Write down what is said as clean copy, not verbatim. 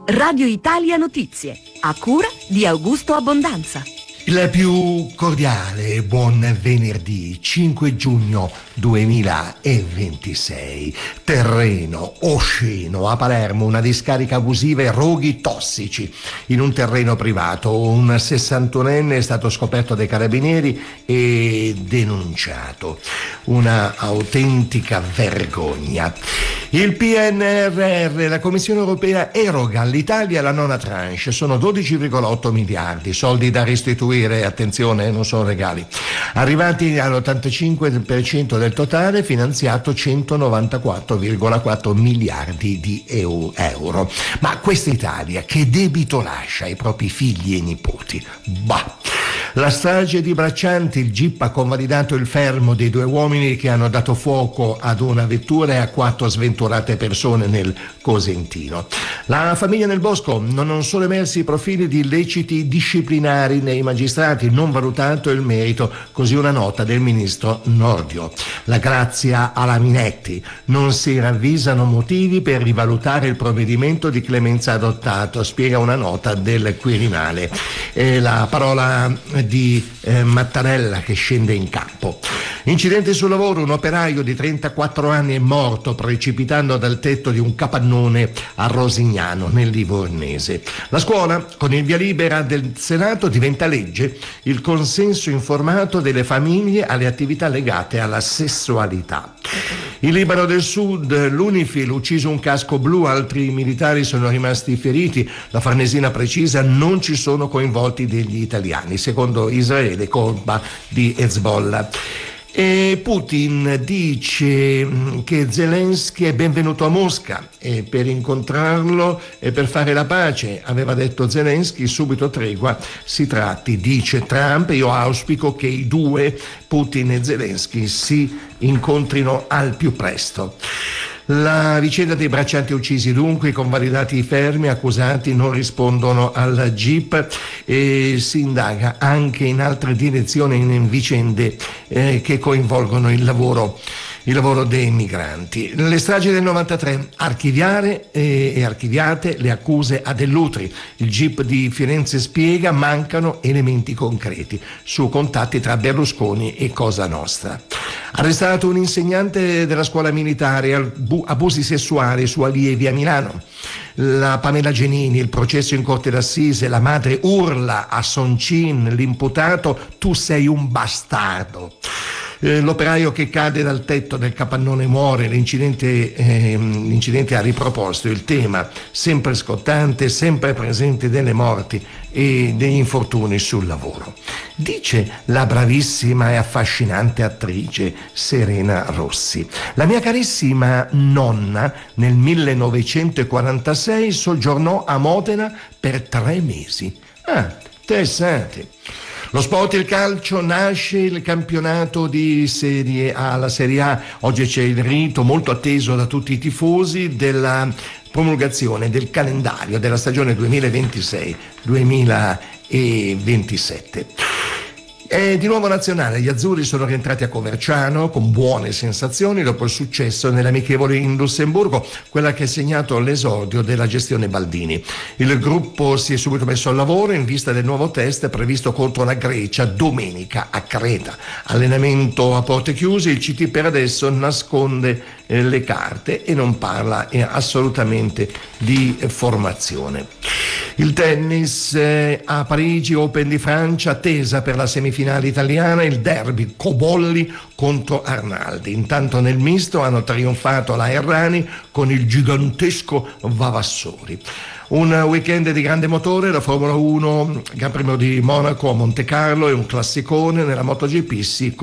Radio Italia Notizie, a cura di Augusto Abbondanza. Il più cordiale buon venerdì 5 giugno 2026. Terreno osceno a Palermo, una discarica abusiva e roghi tossici in un terreno privato. Un 61enne è stato scoperto dai carabinieri e denunciato. Una autentica vergogna. Il PNRR, la Commissione europea eroga all'Italia la nona tranche, sono 12,8 miliardi, soldi da restituire, attenzione, non sono regali, arrivati all'85% del totale, finanziato 194,4 miliardi di euro. Ma questa Italia che debito lascia ai propri figli e nipoti? Bah! La strage di Braccianti, il GIP ha convalidato il fermo dei 2 uomini che hanno dato fuoco ad una vettura e a 4 sventurate persone nel Cosentino. La famiglia Nel Bosco, non sono emersi profili di illeciti disciplinari nei magistrati, non valutato il merito, così una nota del ministro Nordio. La grazia alla Minetti, non si ravvisano motivi per rivalutare il provvedimento di clemenza adottato, spiega una nota del Quirinale. La parola di Mattarella che scende in campo. Incidente sul lavoro, un operaio di 34 anni è morto precipitando dal tetto di un capannone a Rosignano, nel Livornese. La scuola, con il via libera del Senato, diventa legge il consenso informato delle famiglie alle attività legate alla sessualità. In Libano del Sud, l'Unifil ucciso un casco blu, altri militari sono rimasti feriti. La Farnesina precisa, non ci sono coinvolti degli italiani, secondo Israele colpa di Hezbollah. E Putin dice che Zelensky è benvenuto a Mosca e per incontrarlo e per fare la pace, aveva detto Zelensky, subito tregua si tratti, dice Trump. Io auspico che i due, Putin e Zelensky, si incontrino al più presto. La vicenda dei braccianti uccisi, dunque, i convalidati fermi, accusati non rispondono al GIP e si indaga anche in altre direzioni in vicende che coinvolgono il lavoro dei migranti. Le stragi del 93, archiviare e archiviate le accuse a Dell'Utri. Il GIP di Firenze spiega, mancano elementi concreti su contatti tra Berlusconi e Cosa Nostra. Arrestato un insegnante della scuola militare, abusi sessuali su allievi a Milano. La Pamela Genini, il processo in corte d'assise, la madre urla a Soncin, l'imputato, tu sei un bastardo. L'operaio che cade dal tetto del capannone muore, l'incidente ha riproposto il tema sempre scottante, sempre presente delle morti e degli infortuni sul lavoro. Dice la bravissima e affascinante attrice Serena Rossi: la mia carissima nonna nel 1946 soggiornò a Modena per 3 mesi. Interessante. Lo sport e il calcio, nasce il campionato di Serie A, la Serie A. Oggi c'è il rito molto atteso da tutti i tifosi della promulgazione del calendario della stagione 2026-2027. E di nuovo nazionale, gli azzurri sono rientrati a Coverciano con buone sensazioni dopo il successo nell'amichevole in Lussemburgo, quella che ha segnato l'esordio della gestione Baldini. Il gruppo si è subito messo al lavoro in vista del nuovo test previsto contro la Grecia domenica a Creta. Allenamento a porte chiuse, il CT per adesso nasconde le carte e non parla assolutamente di formazione. Il tennis a Parigi, Open di Francia, attesa per la semifinale italiana, il derby Cobolli contro Arnaldi. Intanto nel misto hanno trionfato la Errani con il gigantesco Vavassori. Un weekend di grande motore, la Formula 1, Gran Premio di Monaco a Monte Carlo e un classicone nella MotoGP.